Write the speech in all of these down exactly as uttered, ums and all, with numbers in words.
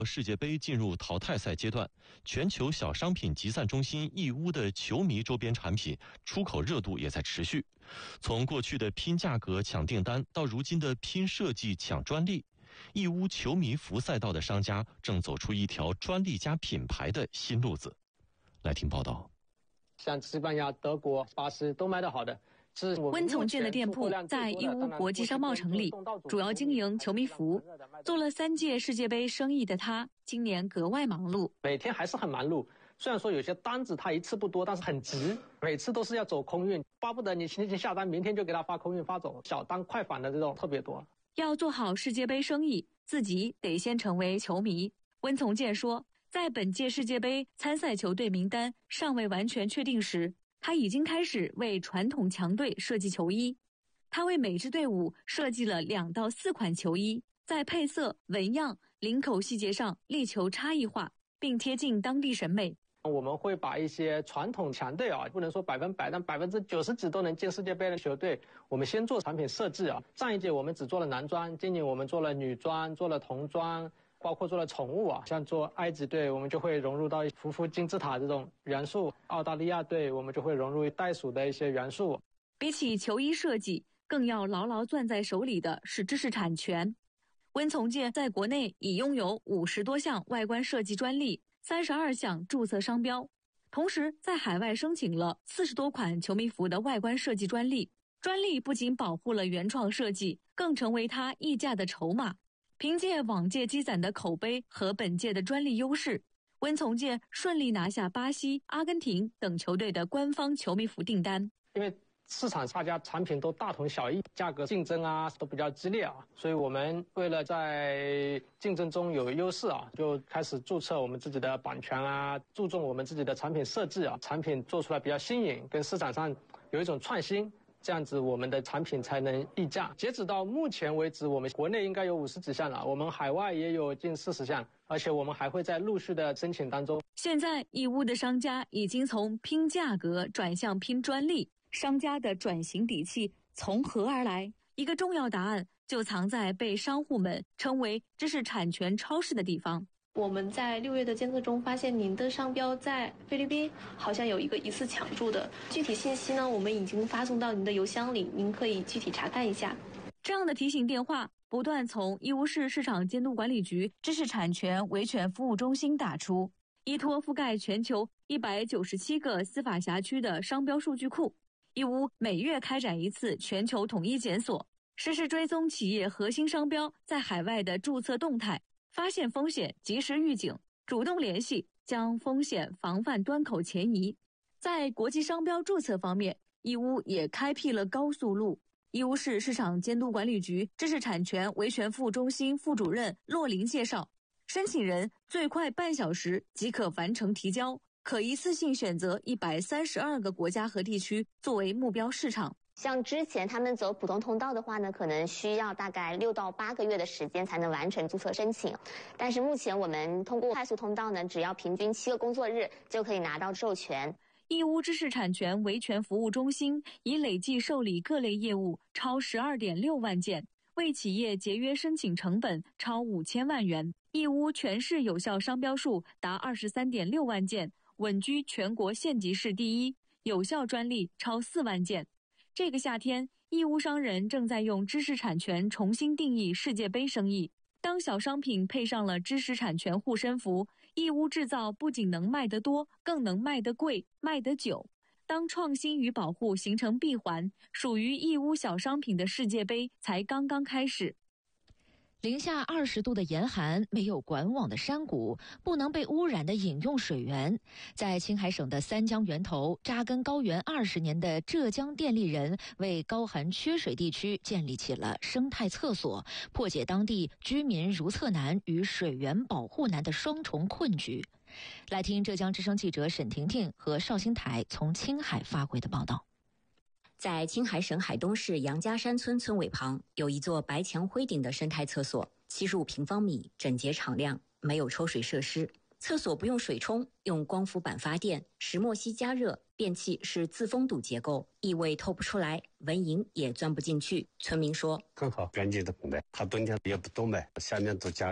世界杯进入淘汰赛阶段，全球小商品集散中心义乌的球迷周边产品出口热度也在持续。从过去的拼价格抢订单，到如今的拼设计抢专利，义乌球迷服赛道的商家正走出一条专利加品牌的新路子。来听报道。 像西班牙、德国、巴西都卖得好的。 温从建的店铺在义乌国际商贸城里，主要经营球迷服。做了三届世界杯生意的他，今年格外忙碌。 每天还是很忙碌，虽然说有些单子他一次不多，但是很急，每次都是要走空运，巴不得你星期下单，明天就给他发空运发走。小单快返的这种特别多。 要做好世界杯生意，自己得先成为球迷。温从建说，在本届世界杯参赛球队名单尚未完全确定时，他已经开始为传统强队设计球衣。他为每支队伍设计了两到四款球衣，在配色、纹样、领口细节上力求差异化，并贴近当地审美。 我们会把一些传统强队啊，不能说百分百，但百分之九十几都能进世界杯的球队，我们先做产品设计啊。上一届我们只做了男装，今年我们做了女装，做了童装，包括做了宠物啊，像做埃及队，我们就会融入到匍匐金字塔这种元素；澳大利亚队，我们就会融入袋鼠的一些元素。 比起球衣设计，更要牢牢攥在手里的是知识产权。温从建在国内已拥有五十多项外观设计专利，三十二项注册商标，同时在海外申请了四十多款球迷服的外观设计专利。专利不仅保护了原创设计，更成为他溢价的筹码。凭借往届积攒的口碑和本届的专利优势，温从建顺利拿下巴西、阿根廷等球队的官方球迷服订单。 因为市场大家产品都大同小异，价格竞争啊都比较激烈啊，所以我们为了在竞争中有优势啊，就开始注册我们自己的版权啊，注重我们自己的产品设计啊，产品做出来比较新颖，跟市场上有一种创新。这样子我们的产品才能溢价。截止到目前为止，我们国内应该有五十几项了，我们海外也有近四十项，而且我们还会在陆续的申请当中。 现在义乌的商家已经从拼价格转向拼专利，商家的转型底气从何而来？一个重要答案就藏在被商户们称为知识产权超市的地方。 我们在六月的监测中发现，您的商标在菲律宾好像有一个疑似抢注的，具体信息呢，我们已经发送到您的邮箱里，您可以具体查看一下。 这样的提醒电话不断从义乌市市场监督管理局知识产权维权服务中心打出，依托覆盖全球一百九十七个司法辖区的商标数据库，义乌每月开展一次全球统一检索，实时追踪企业核心商标在海外的注册动态，发现风险及时预警，主动联系，将风险防范端口前移。在国际商标注册方面，义乌也开辟了高速路。义乌市市场监督管理局知识产权维权服务中心副主任骆林介绍，申请人最快半小时即可完成提交，可一次性选择一百三十二个国家和地区作为目标市场。 像之前他们走普通通道的话呢，可能需要大概六到八个月的时间才能完成注册申请，但是目前我们通过快速通道呢，只要平均七个工作日就可以拿到授权。 义乌知识产权维权服务中心已累计受理各类业务超 十二点六万件，为企业节约申请成本超五千万元。义乌全市有效商标数达 二十三点六万件，稳居全国县级市第一，有效专利超四万件。这个夏天，义乌商人正在用知识产权重新定义世界杯生意。当小商品配上了知识产权护身符，义乌制造不仅能卖得多，更能卖得贵，卖得久。当创新与保护形成闭环，属于义乌小商品的世界杯才刚刚开始。 零下二十度的严寒，没有管网的山谷，不能被污染的饮用水源，在青海省的三江源头扎根高原二十年的浙江电力人，为高寒缺水地区建立起了生态厕所，破解当地居民如厕难与水源保护难的双重困局。来听浙江之声记者沈婷婷和邵新台从青海发回的报道。 在青海省海东市杨家山村村尾旁，有一座白墙灰顶的生态厕所，七十五平方米，整洁敞亮，没有抽水设施。厕所不用水冲，用光伏板发电，石墨烯加热，便器是自封堵结构，异味透不出来，蚊蝇也钻不进去。村民说， 很好，干净的供带，它冬天也不冻呗，下面都加热。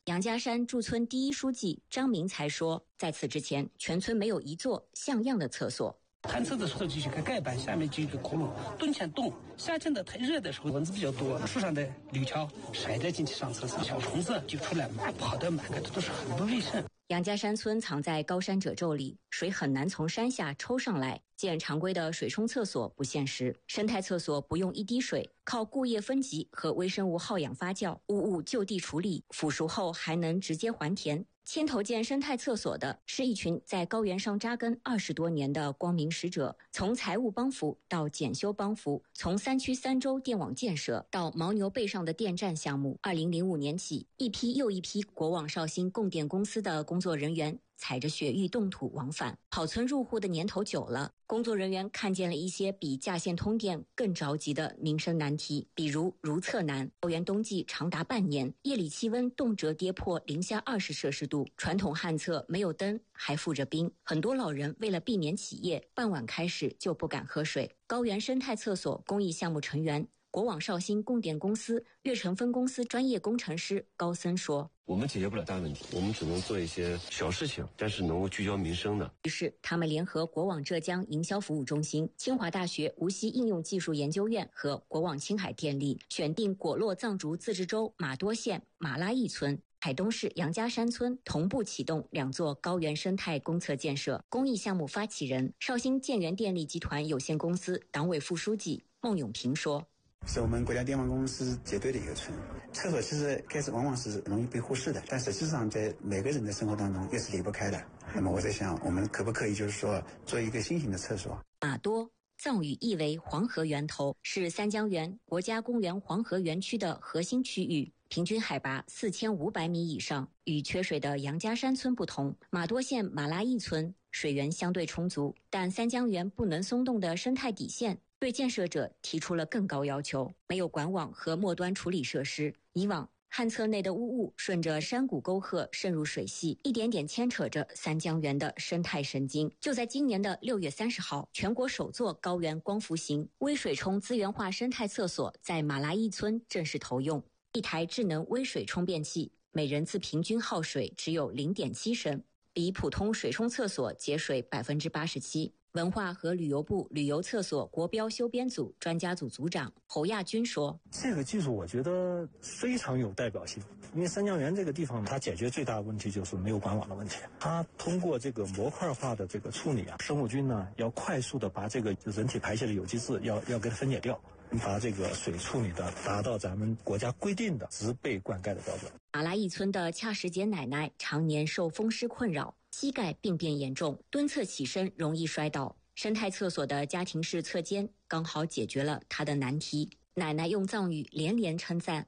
杨家山驻村第一书记张明才说，在此之前，全村没有一座像样的厕所。 看车的时候就去看盖板，下面就一个窟窿，蹲前洞。夏天的太热的时候，蚊子比较多，树上的柳条晒在进去上厕所，小虫子就出来，跑得满个都是很不卫生。 杨家山村藏在高山褶皱里，水很难从山下抽上来，建常规的水冲厕所不现实。生态厕所不用一滴水，靠固液分级和微生物耗氧发酵，污物就地处理，腐熟后还能直接还田。牵头建生态厕所的是一群在高原上扎根二十多年的光明使者，从财务帮扶到检修帮扶，从三区三州电网建设到牦牛背上的电站项目。二零零五年起，一批又一批国网绍兴供电公司的工作人员踩着雪域冻土往返，跑村入户的年头久了，工作人员看见了一些比架线通电更着急的民生难题，比如如厕难。高原冬季长达半年，夜里气温动辄跌破零下二十摄氏度，传统旱厕没有灯，还附着冰，很多老人为了避免起夜，傍晚开始就不敢喝水。高原生态厕所公益项目成员，国网绍兴供电公司越城分公司专业工程师高森说， 我们解决不了大问题，我们只能做一些小事情，但是能够聚焦民生的。 于是他们联合国网浙江营销服务中心、清华大学无锡应用技术研究院和国网青海电力，选定果洛藏族自治州玛多县马拉义村、海东市杨家山村，同步启动两座高原生态公厕建设。公益项目发起人、绍兴建源电力集团有限公司党委副书记孟永平说， 是我们国家电网公司结对的一个村。厕所其实开始往往是容易被忽视的，但实际上在每个人的生活当中也是离不开的。那么我在想，我们可不可以就是说做一个新型的厕所？ 马多藏语意为黄河源头，是三江源国家公园黄河园区的核心区域，平均海拔四千五百米以上。与缺水的杨家山村不同，马多县马拉义村水源相对充足，但三江源不能松动的生态底线对建设者提出了更高要求，没有管网和末端处理设施。以往旱厕内的污物顺着山谷沟壑渗入水系，一点点牵扯着三江源的生态神经。就在今年的六月三十号，全国首座高原光伏型微水冲资源化生态厕所在马拉义村正式投用。一台智能微水冲便器，每人次平均耗水只有 零点七升，比普通水冲厕所节水 百分之八十七。文化和旅游部旅游厕所国标修编组专家组组长侯亚军说， 这个技术我觉得非常有代表性，因为三江源这个地方它解决最大的问题就是没有管网的问题，它通过这个模块化的这个处理啊，生物菌呢要快速的把这个人体排泄的有机质要要给它分解掉，把这个水处理的达到咱们国家规定的植被灌溉的标准。 马拉义村的恰石杰奶奶常年受风湿困扰，膝盖病变严重，蹲厕起身容易摔倒。生态厕所的家庭式厕间刚好解决了她的难题。奶奶用藏语连连称赞，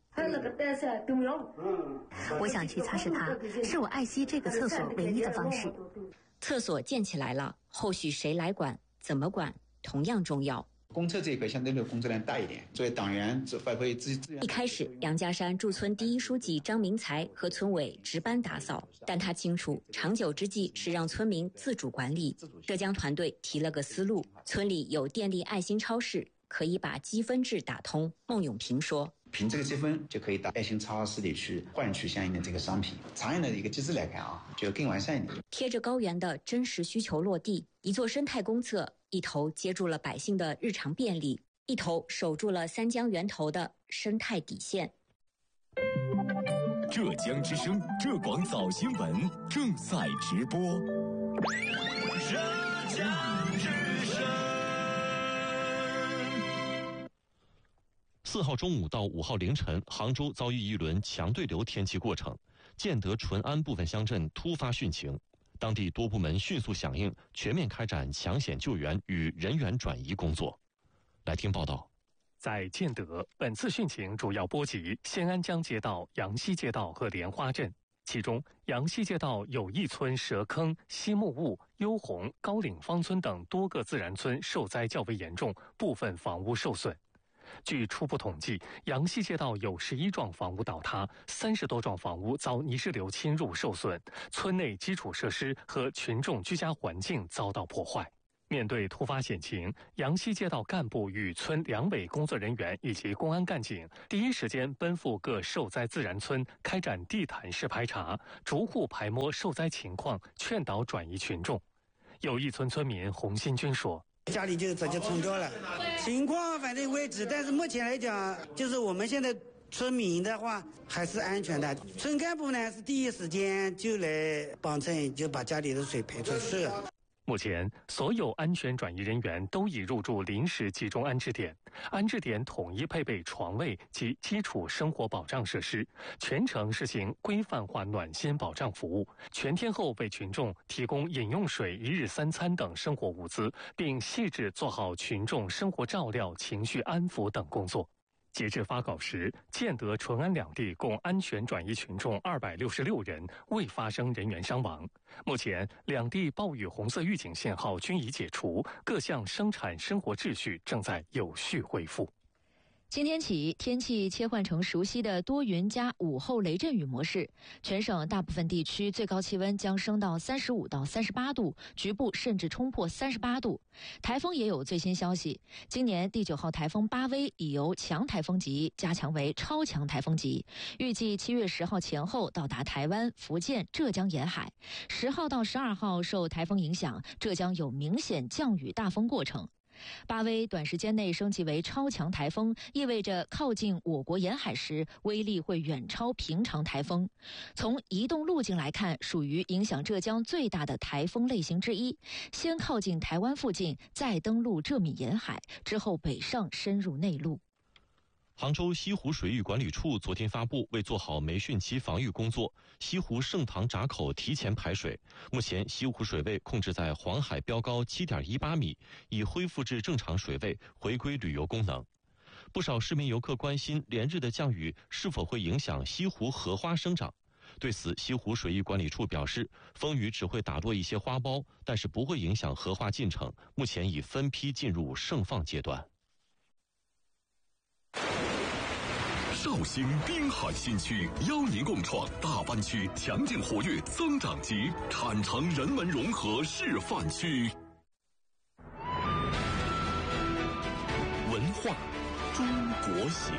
我想去擦拭它，是我爱惜这个厕所唯一的方式。 厕所建起来了，后续谁来管、怎么管，同样重要。 公厕这一块相对的工作量大一点，作为党员发挥资源。 一开始，杨家山驻村第一书记张明才和村委值班打扫，但他清楚，长久之计是让村民自主管理。浙江团队提了个思路，村里有电力爱心超市，可以把积分制打通。孟永平说， 凭这个积分就可以到爱心超市里去换取相应的这个商品。长远的一个机制来看啊，就更完善一点。 贴着高原的真实需求落地，一座生态公厕，一头接住了百姓的日常便利，一头守住了三江源头的生态底线。 浙江之声浙广早新闻正在直播。 浙江之声。四号中午到五号凌晨，杭州遭遇一轮强对流天气过程，建德淳安部分乡镇突发汛情，当地多部门迅速响应，全面开展抢险救援与人员转移工作。来听报道。 在建德，本次汛情主要波及仙安江街道、杨溪街道和莲花镇。其中，杨溪街道友谊村蛇坑、西木坞、幽红、高岭方村等多个自然村受灾较为严重，部分房屋受损。据初步统计，杨溪街道有十一幢房屋倒塌，三十多幢房屋遭泥石流侵入受损，村内基础设施和群众居家环境遭到破坏。 面对突发险情，杨溪街道干部与村两委工作人员以及公安干警第一时间奔赴各受灾自然村，开展地毯式排查，逐户排摸受灾情况，劝导转移群众。有一村村民洪新军说：“ 家里就直接冲掉了，情况反正未知，但是目前来讲，就是我们现在村民的话还是安全的。村干部呢是第一时间就来帮衬，就把家里的水排出去。” 目前，所有安全转移人员都已入住临时集中安置点，安置点统一配备床位及基础生活保障设施，全程实行规范化暖心保障服务，全天候为群众提供饮用水、一日三餐等生活物资，并细致做好群众生活照料、情绪安抚等工作。截至发稿时，建德、淳安两地共安全转移群众二百六十六人，未发生人员伤亡。目前，两地暴雨红色预警信号均已解除，各项生产生活秩序正在有序恢复。 今天起，天气切换成熟悉的多云加午后雷阵雨模式，全省大部分地区最高气温将升到三十五到三十八度，局部甚至冲破三十八度。台风也有最新消息，今年第九号台风巴威已由强台风级加强为超强台风级，预计七月十号前后到达台湾、福建、浙江沿海。十号到十二号受台风影响，浙江有明显降雨大风过程。巴威短时间内升级为超强台风，意味着靠近我国沿海时威力会远超平常台风。从移动路径来看，属于影响浙江最大的台风类型之一，先靠近台湾附近，再登陆浙闽沿海，之后北上深入内陆。 杭州西湖水域管理处昨天发布，为做好梅汛期防御工作，西湖盛塘闸口提前排水。目前西湖水位控制在黄海标高 七点一八米，已恢复至正常水位，回归旅游功能。不少市民游客关心连日的降雨是否会影响西湖荷花生长。对此，西湖水域管理处表示，风雨只会打落一些花苞，但是不会影响荷花进程，目前已分批进入盛放阶段。 绍兴滨海新区邀您共创大湾区强劲活跃增长极产城人文融合示范区。文化中国行。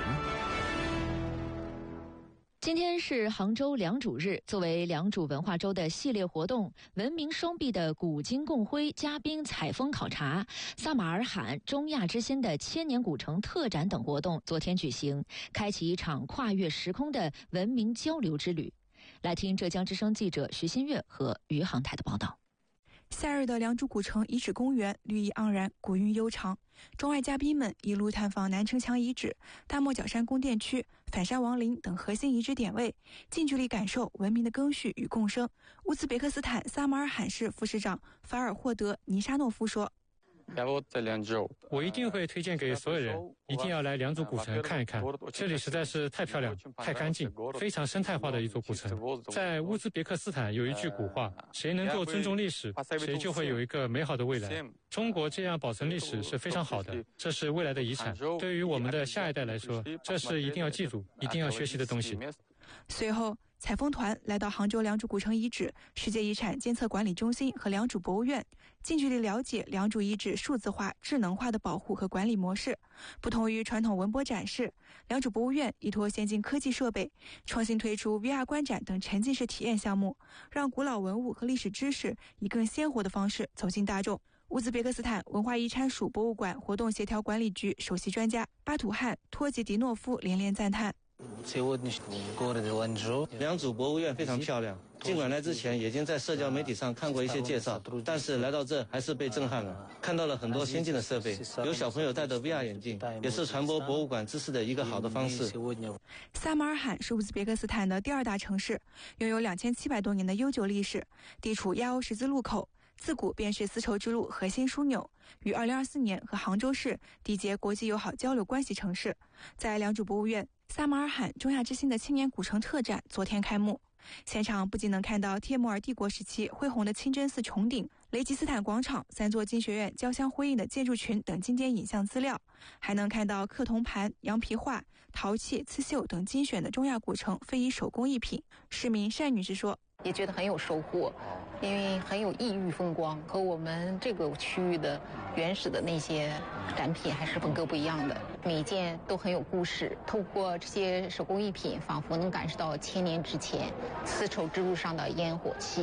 今天是杭州良渚日，作为良渚文化周的系列活动，文明双璧的古今共徽嘉宾采风考察、撒马尔罕中亚之心的千年古城特展等活动昨天举行，开启一场跨越时空的文明交流之旅。来听浙江之声记者徐新月和余杭台的报道。 夏日的良渚古城遗址公园绿意盎然，古韵悠长。中外嘉宾们一路探访南城墙遗址、大漠角山宫殿区、反山王陵等核心遗址点位，近距离感受文明的更续与共生。乌兹别克斯坦撒马尔罕市副市长法尔霍德尼沙诺夫说：“ 我一定会推荐给所有人，一定要来良渚古城看一看。这里实在是太漂亮、太干净，非常生态化的一座古城。在乌兹别克斯坦有一句古话：谁能够尊重历史，谁就会有一个美好的未来。中国这样保存历史是非常好的，这是未来的遗产。对于我们的下一代来说，这是一定要记住、一定要学习的东西。” 随后，采风团来到杭州良渚古城遗址世界遗产监测管理中心和良渚博物院，近距离了解良渚遗址数字化、智能化的保护和管理模式。不同于传统文博展示，良渚博物院依托先进科技设备，创新推出 V R 观展等沉浸式体验项目，让古老文物和历史知识以更鲜活的方式走进大众。乌兹别克斯坦文化遗产署博物馆活动协调管理局首席专家巴图汉托吉迪诺夫连连赞叹。 良渚博物院非常漂亮，尽管来之前已经在社交媒体上看过一些介绍，但是来到这还是被震撼了，看到了很多先进的设备，有小朋友戴的 V R 眼镜，也是传播博物馆知识的一个好的方式。 撒马尔罕是乌兹别克斯坦的第二大城市，拥有两千七百多年的悠久历史，地处亚欧十字路口，自古便是丝绸之路核心枢纽，于二零二四年和杭州市缔结国际友好交流关系城市。在良渚博物院，撒马尔罕中亚之心的千年古城特展昨天开幕，现场不仅能看到帖木儿帝国时期恢宏的清真寺穹顶、雷吉斯坦广场、三座经学院交相辉映的建筑群等经典影像资料，还能看到刻铜盘、羊皮画、陶器、刺绣等精选的中亚古城非遗手工艺品。市民单女士说：“ 也觉得很有收获，因为很有异域风光，和我们这个区域的原始的那些展品还是风格不一样的。每一件都很有故事，透过这些手工艺品，仿佛能感受到千年之前丝绸之路上的烟火气。